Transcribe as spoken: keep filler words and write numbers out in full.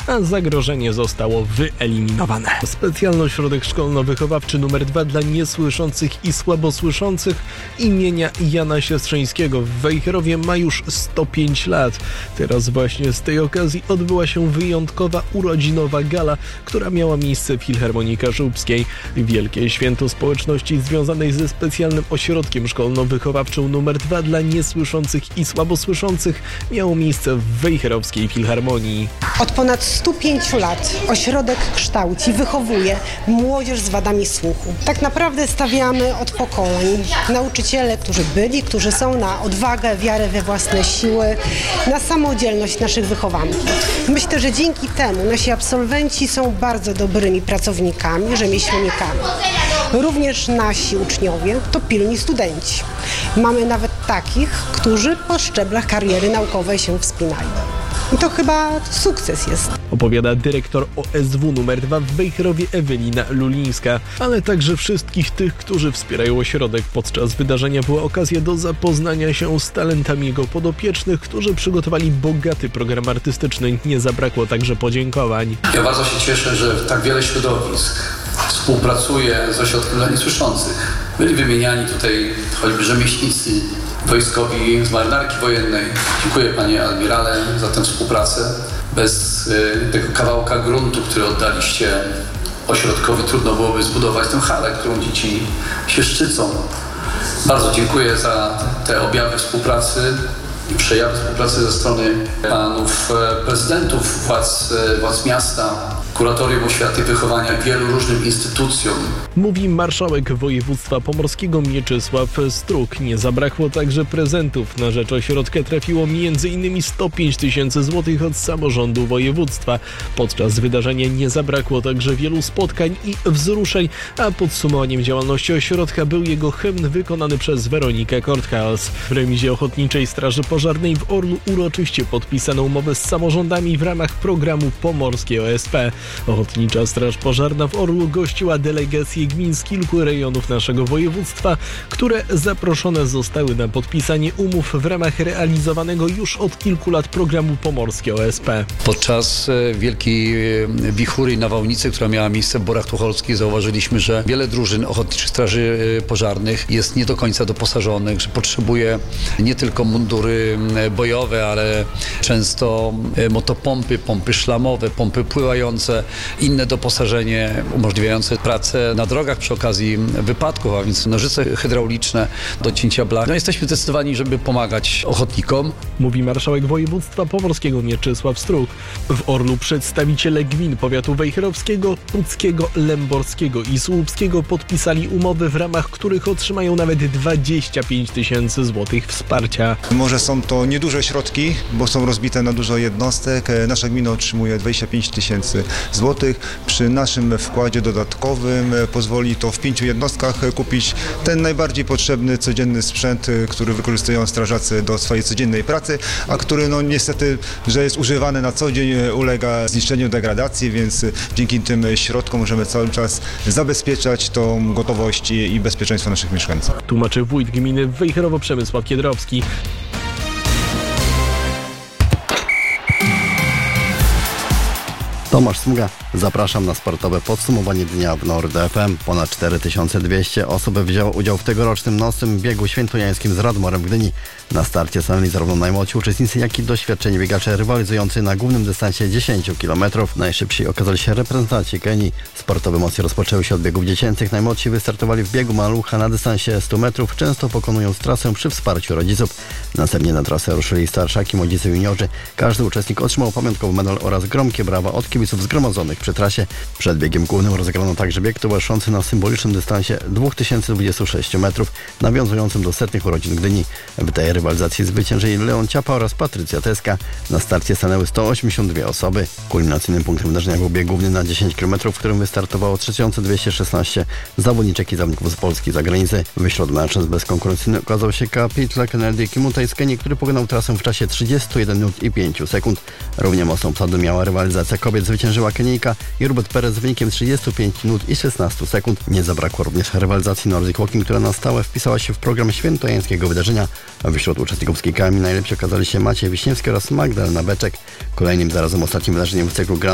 a zagrożenie zostało wyeliminowane. Specjalny ośrodek szkolno-wychowawczy numer dwa dla niesłyszących i słabosłyszących imienia Jana Siestrzeńskiego w Wejherowie ma już sto pięć lat. Teraz właśnie z tej okazji odbyła się wyjątkowa urodzinowa gala, która miała miejsce w Filharmonii Kaszubskiej. Wielkie święto społeczności związanej ze specjalnym ośrodkiem szkolno-wychowawczym numer dwa dla niesłyszących i słabosłyszących miało miejsce w Wejherowskiej Filharmonii. Od ponad stu pięciu lat ośrodek kształci, wychowuje młodzież z wadami słuchu. Tak naprawdę stawiamy od pokoleń. Nauczyciele, którzy byli, którzy są, na odwagę, wiarę we własne siły, na samodzielność naszych wychowanków. Myślę, że dzięki temu nasi absolwenci są bardzo dobrymi pracownikami, rzemieślnikami. Również nasi uczniowie to pilni studenci. Mamy nawet takich, którzy po szczeblach kariery naukowej się wspinają. I to chyba sukces jest. Opowiada dyrektor O S W numer dwa w Wejherowie Ewelina Lulińska, ale także wszystkich tych, którzy wspierają ośrodek. Podczas wydarzenia była okazja do zapoznania się z talentami jego podopiecznych, którzy przygotowali bogaty program artystyczny. Nie zabrakło także podziękowań. Ja bardzo się cieszę, że tak wiele środowisk współpracuje z ośrodkiem dla niesłyszących. Byli wymieniani tutaj choćby rzemieślnicy wojskowi z marynarki wojennej. Dziękuję panie admirale za tę współpracę. Bez y, tego kawałka gruntu, który oddaliście ośrodkowi, trudno byłoby zbudować tę halę, którą dzieci się szczycą. Bardzo dziękuję za te objawy współpracy i przejawy współpracy ze strony panów prezydentów, władz, władz miasta, Kuratorium Oświaty i Wychowania, wielu różnym instytucjom. Mówi marszałek województwa pomorskiego Mieczysław Struk. Nie zabrakło także prezentów. Na rzecz ośrodka trafiło między innymi sto pięć tysięcy złotych od samorządu województwa. Podczas wydarzenia nie zabrakło także wielu spotkań i wzruszeń, a podsumowaniem działalności ośrodka był jego hymn wykonany przez Weronikę Korthals. W remizie Ochotniczej Straży Pożarnej w Orlu uroczyście podpisano umowę z samorządami w ramach programu Pomorskie O S P. Ochotnicza Straż Pożarna w Orlu gościła delegacje gmin z kilku rejonów naszego województwa, które zaproszone zostały na podpisanie umów w ramach realizowanego już od kilku lat programu Pomorskie O S P. Podczas wielkiej wichury i nawałnicy, która miała miejsce w Borach Tucholskich, zauważyliśmy, że wiele drużyn Ochotniczych Straży Pożarnych jest nie do końca doposażonych, że potrzebuje nie tylko mundury bojowe, ale często motopompy, pompy szlamowe, pompy pływające, inne doposażenie umożliwiające pracę na drogach przy okazji wypadków, a więc nożyce hydrauliczne do cięcia blach. No, jesteśmy zdecydowani, żeby pomagać ochotnikom. Mówi marszałek województwa pomorskiego Mieczysław Struk. W Orlu przedstawiciele gmin powiatu wejherowskiego, puckiego, lęborskiego i słupskiego podpisali umowy, w ramach których otrzymają nawet dwadzieścia pięć tysięcy złotych wsparcia. Może są to nieduże środki, bo są rozbite na dużo jednostek. Nasza gmina otrzymuje dwadzieścia pięć tysięcy złotych. Przy naszym wkładzie dodatkowym pozwoli to w pięciu jednostkach kupić ten najbardziej potrzebny codzienny sprzęt, który wykorzystują strażacy do swojej codziennej pracy, a który no niestety, że jest używany na co dzień, ulega zniszczeniu, degradacji, więc dzięki tym środkom możemy cały czas zabezpieczać tą gotowość i bezpieczeństwo naszych mieszkańców. Tłumaczy wójt gminy Wejherowo Przemysław Kiedrowski. Tomasz Smuga. Zapraszam na sportowe podsumowanie dnia w Nord F M. Ponad cztery tysiące dwieście osób wzięło udział w tegorocznym nocnym biegu świętojańskim z Radmorem w Gdyni. Na starcie stanęli zarówno najmłodsi uczestnicy, jak i doświadczeni biegacze rywalizujący na głównym dystansie dziesięć kilometrów. Najszybsi okazali się reprezentanci Kenii. Sportowe emocje rozpoczęły się od biegów dziecięcych. Najmłodsi wystartowali w biegu malucha na dystansie stu metrów, często pokonując trasę przy wsparciu rodziców. Następnie na trasę ruszyli starszaki, młodzicy, juniorzy. Każdy uczestnik otrzymał pamiątkowy medal oraz gromkie brawa od kibiców zgromadzonych przy trasie. Przed biegiem głównym rozegrano także bieg towarzyszący na symbolicznym dystansie dwa tysiące dwadzieścia sześć metrów, nawiązującym do setnych urodzin Gdyni. W tej rywalizacji zwyciężyli Leon Ciapa oraz Patrycja Teska. Na starcie stanęły sto osiemdziesiąt dwie osoby. Kulminacyjnym punktem wydarzenia był bieg główny na dziesięć kilometrów, w którym wystartowało trzy tysiące dwieście szesnaście zawodniczek i zawodników z Polski i zagranicy. Wyśród mężczyzn bezkonkurencyjny okazał się Kapitla Kennedy Kimutaj z Kenii, który pokonał trasę w czasie trzydzieści jeden minut i pięć sekund. Równie mocną obsadę miała rywalizacja kobiet. Zwyciężyła Kenijka i Robert Perez z wynikiem trzydzieści pięć minut i szesnaście sekund. Nie zabrakło również rywalizacji Nordic Walking, która na stałe wpisała się w program świętojańskiego wydarzenia. A wśród uczestników z kijkami najlepsi okazali się Maciej Wiśniewski oraz Magdalena Beczek. Kolejnym zarazem ostatnim wydarzeniem w cyklu Grand